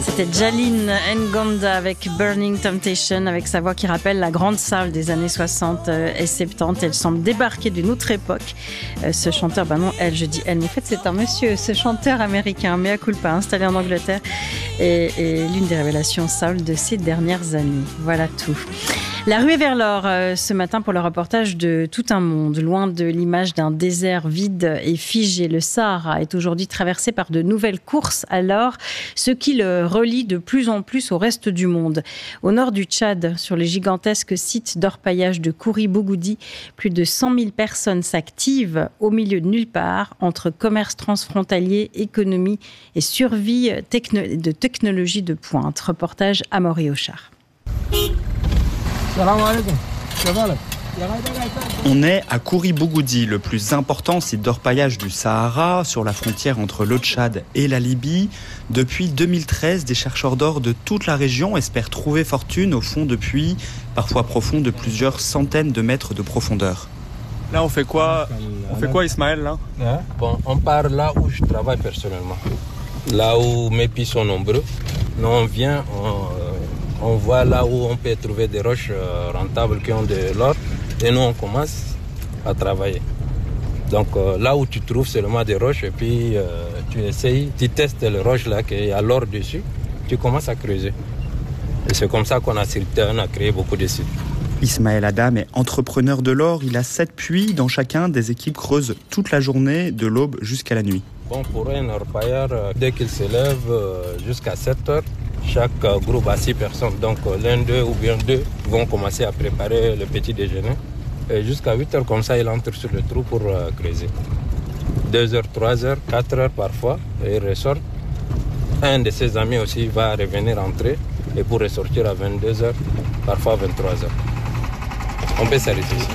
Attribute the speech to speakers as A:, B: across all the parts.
A: C'était Jaline Ngonda avec Burning Temptation, avec sa voix qui rappelle la grande salve des années 60 et 70. Elle semble débarquer d'une autre époque. Ce chanteur, non, elle, je dis elle, mais en fait c'est un monsieur, ce chanteur américain, mea culpa, installé en Angleterre, et l'une des révélations soul de ces dernières années. Voilà tout. La ruée vers l'or ce matin pour le reportage de Tout un monde. Loin de l'image d'un désert vide et figé, le Sahara est aujourd'hui traversé par de nouvelles courses à l'or, ce qui le relie de plus en plus au reste du monde. Au nord du Tchad, sur les gigantesques sites d'orpaillage de Kouri-Bougoudi, plus de 100 000 personnes s'activent au milieu de nulle part, entre commerce transfrontalier, économie et survie de technologies de pointe. Reportage Amaury Ochar.
B: On est à Kouri-Bougoudi, le plus important site d'orpaillage du Sahara, sur la frontière entre le Tchad et la Libye. Depuis 2013, des chercheurs d'or de toute la région espèrent trouver fortune au fond de puits, parfois profonds de plusieurs centaines de mètres de profondeur.
C: Là, on fait quoi Ismaël, là?
D: Bon, on part là où je travaille personnellement. Là où mes puits sont nombreux. Nous, on vient, on voit là où on peut trouver des roches rentables qui ont de l'or. Et nous, on commence à travailler. Donc là où tu trouves seulement des roches, et puis tu essayes, tu testes les roches là qui y a l'or dessus, tu commences à creuser. Et c'est comme ça qu'on a créé beaucoup de sites.
B: Ismaël Adam est entrepreneur de l'or. Il a 7 puits. Dans chacun, des équipes creusent toute la journée, de l'aube jusqu'à la nuit.
D: Bon, pour un orpailleur, dès qu'il se lève jusqu'à 7 heures, chaque groupe a 6 personnes. Donc l'un d'eux ou bien deux vont commencer à préparer le petit déjeuner. Et jusqu'à 8 heures, comme ça, il entre sur le trou pour creuser. 2 heures, 3 heures, 4 heures parfois, et il ressort. Un de ses amis aussi va revenir entrer et pour ressortir à 22 heures, parfois 23 heures. On peut s'arrêter ici.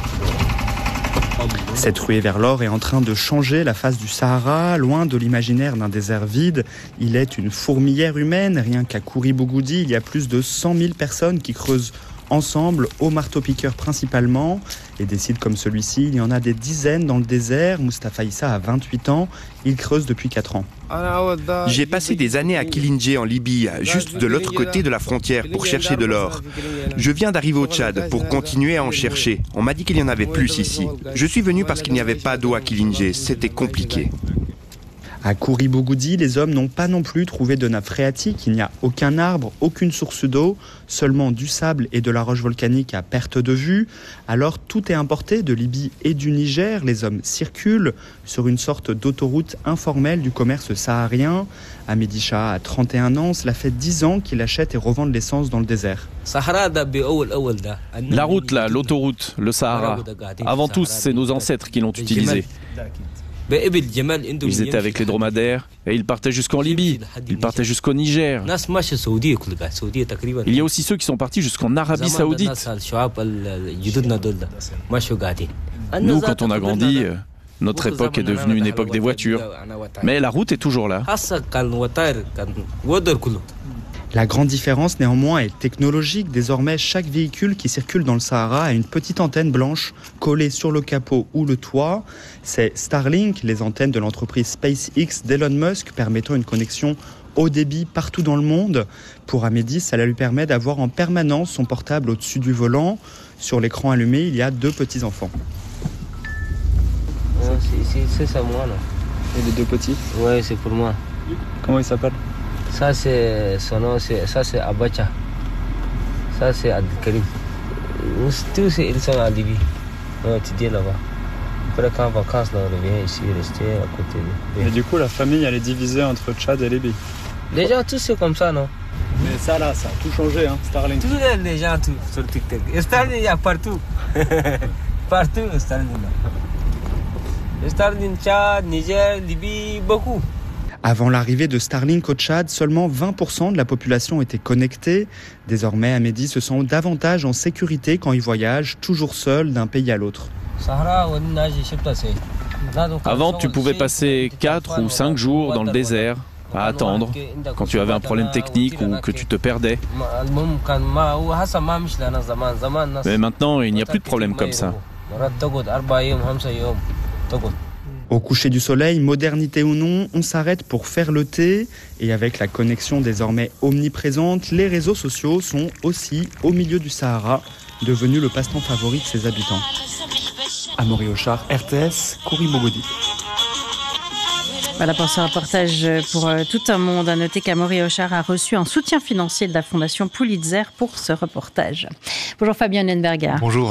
B: Cette ruée vers l'or est en train de changer la face du Sahara. Loin de l'imaginaire d'un désert vide, il est une fourmilière humaine. Rien qu'à Kouri-Bougoudi, il y a plus de 100 000 personnes qui creusent ensemble, au marteau-piqueur principalement. Et des sites comme celui-ci, il y en a des dizaines dans le désert. Mustafa Issa a 28 ans, il creuse depuis 4 ans.
E: J'ai passé des années à Kilinjé en Libye, juste de l'autre côté de la frontière, pour chercher de l'or. Je viens d'arriver au Tchad pour continuer à en chercher. On m'a dit qu'il y en avait plus ici. Je suis venu parce qu'il n'y avait pas d'eau à Kilinjé, c'était compliqué.
B: À Kouri-Bougoudi, les hommes n'ont pas non plus trouvé de nappe phréatique. Il n'y a aucun arbre, aucune source d'eau, seulement du sable et de la roche volcanique à perte de vue. Alors tout est importé de Libye et du Niger. Les hommes circulent sur une sorte d'autoroute informelle du commerce saharien. Ahmed Shah a 31 ans, cela fait 10 ans qu'il achète et revend de l'essence dans le désert.
F: La route là, l'autoroute, le Sahara. Avant tous, c'est nos ancêtres qui l'ont utilisé. Ils étaient avec les dromadaires et ils partaient jusqu'en Libye, ils partaient jusqu'au Niger. Il y a aussi ceux qui sont partis jusqu'en Arabie Saoudite. Nous, quand on a grandi, notre époque est devenue une époque des voitures. Mais la route est toujours là.
B: La grande différence néanmoins est technologique. Désormais, chaque véhicule qui circule dans le Sahara a une petite antenne blanche collée sur le capot ou le toit. C'est Starlink, les antennes de l'entreprise SpaceX d'Elon Musk, permettant une connexion haut débit partout dans le monde. Pour Amédis, cela lui permet d'avoir en permanence son portable au-dessus du volant. Sur l'écran allumé, il y a 2 petits-enfants.
G: C'est ça moi là.
C: Et les 2 petits?
G: Ouais, c'est pour moi.
C: Comment ils s'appellent?
G: Ça c'est son nom, ça c'est Abacha. Ça c'est Abdelkarim. Tous ils sont à Libye. On a étudié là-bas. Après quand vacances là, on revient ici rester à côté.
C: Et du coup la famille elle est divisée entre Tchad et Libye.
G: Les gens tous c'est comme ça non?
C: Mais ça là, ça a tout changé hein, Starlink.
G: Tous les gens tout sur TikTok. Starlink il y a partout. Partout Starlink là. Starlink Tchad, Niger, Libye, beaucoup.
B: Avant l'arrivée de Starlink au Tchad, seulement 20% de la population était connectée. Désormais, Amédi se sent davantage en sécurité quand il voyage, toujours seul d'un pays à l'autre.
F: Avant, tu pouvais passer 4 ou 5 jours dans le désert à attendre quand tu avais un problème technique ou que tu te perdais. Mais maintenant, il n'y a plus de problème comme ça.
B: Au coucher du soleil, modernité ou non, on s'arrête pour faire le thé. Et avec la connexion désormais omniprésente, les réseaux sociaux sont aussi au milieu du Sahara, devenu le passe-temps favori de ses habitants.
H: Amaury Auchard, RTS, Kouri Mogodi.
A: Voilà pour ce reportage pour tout un monde. À noter qu'Amaury Auchard a reçu un soutien financier de la Fondation Pulitzer pour ce reportage. Bonjour Fabien Nenberger.
I: Bonjour.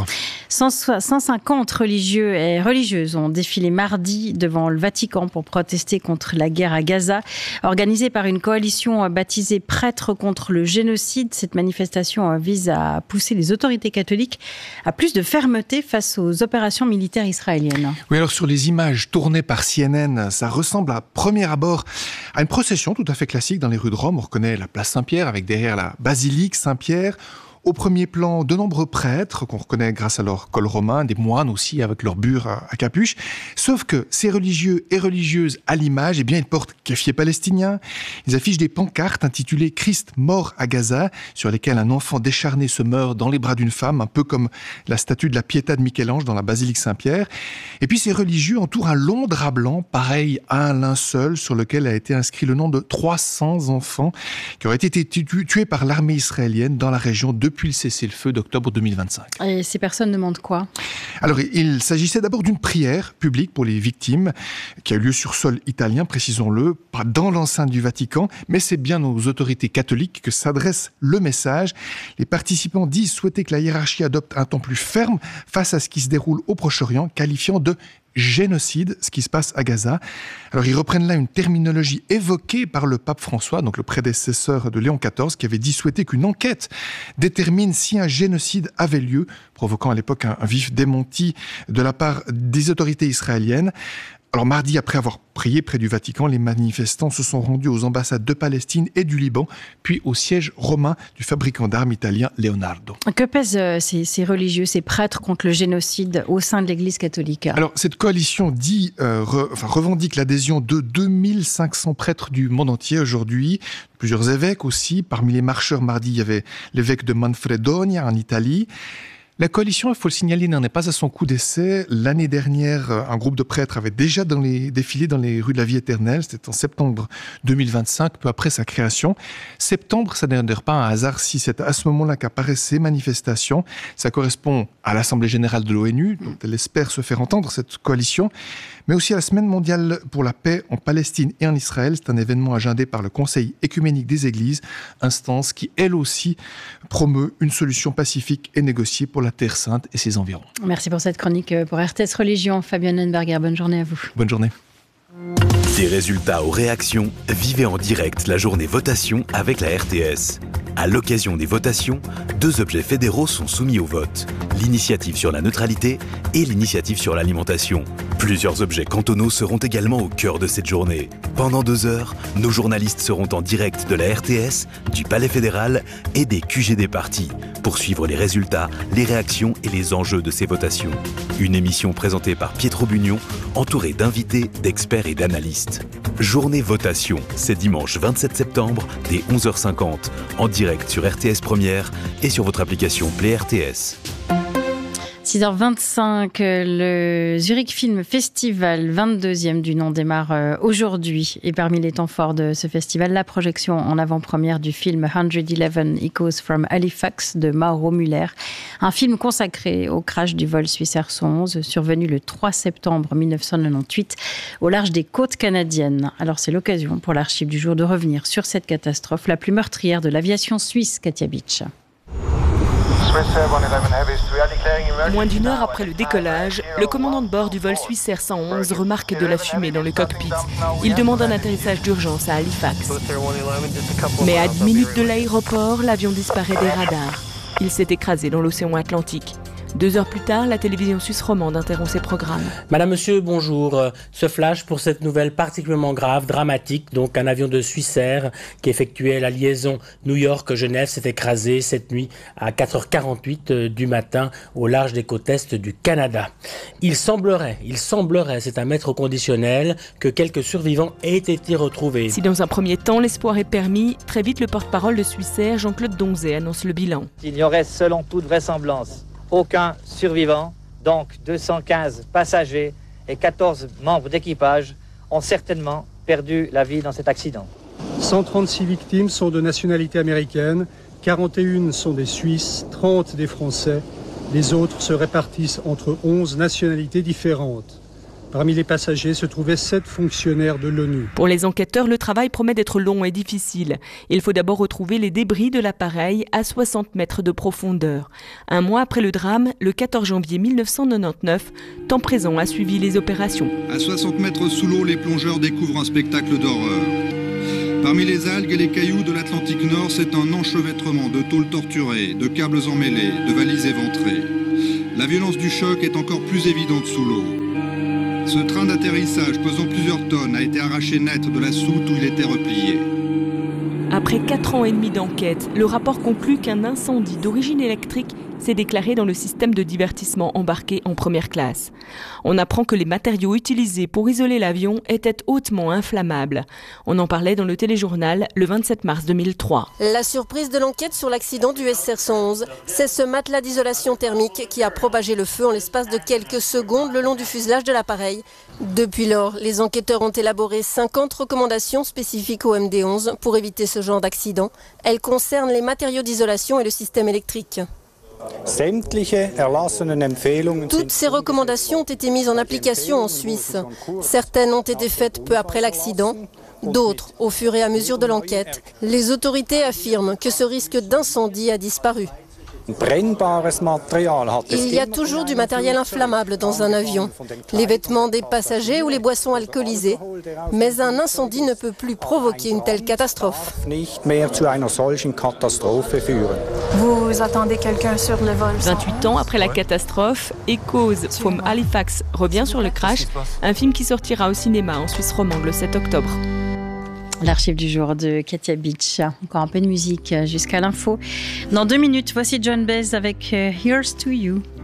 A: 150 religieux et religieuses ont défilé mardi devant le Vatican pour protester contre la guerre à Gaza. Organisée par une coalition baptisée Prêtres contre le génocide, cette manifestation vise à pousser les autorités catholiques à plus de fermeté face aux opérations militaires israéliennes.
I: Oui, alors sur les images tournées par CNN, ça ressemble à premier abord à une procession tout à fait classique dans les rues de Rome. On reconnaît la place Saint-Pierre avec derrière la basilique Saint-Pierre. Au premier plan, de nombreux prêtres qu'on reconnaît grâce à leur col romain, des moines aussi avec leur bure à capuche. Sauf que ces religieux et religieuses à l'image, eh bien, ils portent keffieh palestinien. Ils affichent des pancartes intitulées « Christ mort à Gaza » sur lesquelles un enfant décharné se meurt dans les bras d'une femme, un peu comme la statue de la Pietà de Michel-Ange dans la basilique Saint-Pierre. Et puis ces religieux entourent un long drap blanc, pareil à un linceul, sur lequel a été inscrit le nom de 300 enfants qui auraient été tués par l'armée israélienne dans la région depuis le cessez-le-feu d'octobre 2025.
A: Et ces personnes demandent quoi ?
I: Alors, il s'agissait d'abord d'une prière publique pour les victimes, qui a eu lieu sur sol italien, précisons-le, pas dans l'enceinte du Vatican, mais c'est bien aux autorités catholiques que s'adresse le message. Les participants disent souhaiter que la hiérarchie adopte un ton plus ferme face à ce qui se déroule au Proche-Orient, qualifiant de génocide, ce qui se passe à Gaza. Alors, ils reprennent là une terminologie évoquée par le pape François, donc le prédécesseur de Léon XIV, qui avait dit souhaiter qu'une enquête détermine si un génocide avait lieu, provoquant à l'époque un vif démenti de la part des autorités israéliennes. Alors mardi, après avoir prié près du Vatican, les manifestants se sont rendus aux ambassades de Palestine et du Liban, puis au siège romain du fabricant d'armes italien Leonardo.
A: Que pèsent ces religieux, ces prêtres contre le génocide au sein de l'Église catholique ?
I: Alors cette coalition revendique l'adhésion de 2500 prêtres du monde entier aujourd'hui, plusieurs évêques aussi. Parmi les marcheurs mardi, il y avait l'évêque de Manfredonia en Italie. La coalition, il faut le signaler, n'en est pas à son coup d'essai. L'année dernière, un groupe de prêtres avait déjà défilé dans les rues de la vie éternelle. C'était en septembre 2025, peu après sa création. Septembre, ça n'est d'ailleurs pas un hasard si c'est à ce moment-là qu'apparaissent ces manifestations. Ça correspond à l'Assemblée générale de l'ONU, dont elle espère se faire entendre, cette coalition, mais aussi à la Semaine mondiale pour la paix en Palestine et en Israël. C'est un événement agendé par le Conseil écuménique des Églises, instance qui, elle aussi, promeut une solution pacifique et négociée pour la Terre Sainte et ses environs.
A: Merci pour cette chronique pour RTS Religion. Fabien Nenberger, bonne journée à vous.
I: Bonne journée.
J: Des résultats aux réactions, vivez en direct la journée votation avec la RTS. À l'occasion des votations, 2 objets fédéraux sont soumis au vote. L'initiative sur la neutralité et l'initiative sur l'alimentation. Plusieurs objets cantonaux seront également au cœur de cette journée. Pendant 2 heures, nos journalistes seront en direct de la RTS, du Palais fédéral et des QG des partis pour suivre les résultats, les réactions et les enjeux de ces votations. Une émission présentée par Pietro Bugnon, entourée d'invités, d'experts et d'analystes. Journée votation, c'est dimanche 27 septembre dès 11h50 en direct sur RTS Première et sur votre application Play RTS.
A: 6h25, le Zurich Film Festival, 22e du nom, démarre aujourd'hui. Et parmi les temps forts de ce festival, la projection en avant-première du film 111 Echoes from Halifax de Mauro Müller. Un film consacré au crash du vol Swiss Air 111, survenu le 3 septembre 1998 au large des côtes canadiennes. Alors c'est l'occasion pour l'Archive du jour de revenir sur cette catastrophe, la plus meurtrière de l'aviation suisse, Katia Beach.
K: Moins d'une heure après le décollage, le commandant de bord du vol Swiss Air 111 remarque de la fumée dans le cockpit. Il demande un atterrissage d'urgence à Halifax. Mais à 10 minutes de l'aéroport, l'avion disparaît des radars. Il s'est écrasé dans l'océan Atlantique. 2 heures plus tard, la télévision suisse romande interrompt ses programmes.
L: Madame, monsieur, bonjour. Ce flash pour cette nouvelle particulièrement grave, dramatique. Donc, un avion de Swissair qui effectuait la liaison New York-Genève s'est écrasé cette nuit à 4h48 du matin au large des côtes est du Canada. Il semblerait, c'est un maître conditionnel, que quelques survivants aient été retrouvés.
K: Si dans un premier temps, l'espoir est permis, très vite le porte-parole de Swissair, Jean-Claude Donzé, annonce le bilan.
M: Il n'y aurait selon toute vraisemblance aucun survivant, donc 215 passagers et 14 membres d'équipage ont certainement perdu la vie dans cet accident.
N: 136 victimes sont de nationalité américaine, 41 sont des Suisses, 30 des Français. Les autres se répartissent entre 11 nationalités différentes. Parmi les passagers se trouvaient 7 fonctionnaires de l'ONU.
K: Pour les enquêteurs, le travail promet d'être long et difficile. Il faut d'abord retrouver les débris de l'appareil à 60 mètres de profondeur. Un mois après le drame, le 14 janvier 1999, Temps Présent a suivi les opérations.
O: À 60 mètres sous l'eau, les plongeurs découvrent un spectacle d'horreur. Parmi les algues et les cailloux de l'Atlantique Nord, c'est un enchevêtrement de tôles torturées, de câbles emmêlés, de valises éventrées. La violence du choc est encore plus évidente sous l'eau. Ce train d'atterrissage pesant plusieurs tonnes a été arraché net de la soute où il était replié.
K: Après 4 ans et demi d'enquête, le rapport conclut qu'un incendie d'origine électrique s'est déclaré dans le système de divertissement embarqué en première classe. On apprend que les matériaux utilisés pour isoler l'avion étaient hautement inflammables. On en parlait dans le téléjournal le 27 mars 2003.
P: La surprise de l'enquête sur l'accident du SR-111, c'est ce matelas d'isolation thermique qui a propagé le feu en l'espace de quelques secondes le long du fuselage de l'appareil. Depuis lors, les enquêteurs ont élaboré 50 recommandations spécifiques au MD-11 pour éviter ce genre d'accident. Elles concernent les matériaux d'isolation et le système électrique. Toutes ces recommandations ont été mises en application en Suisse. Certaines ont été faites peu après l'accident, d'autres au fur et à mesure de l'enquête. Les autorités affirment que ce risque d'incendie a disparu. Il y a toujours du matériel inflammable dans un avion, les vêtements des passagers ou les boissons alcoolisées. Mais un incendie ne peut plus provoquer une telle catastrophe.
Q: Vous attendez quelqu'un sur le vol?
K: 28 ans après la catastrophe, Echoes from Halifax revient sur le crash, un film qui sortira au cinéma en Suisse romande le 7 octobre.
A: L'archive du jour de Katia Beach. Encore un peu de musique jusqu'à l'info. Dans 2 minutes, voici John Baez avec Here's to You.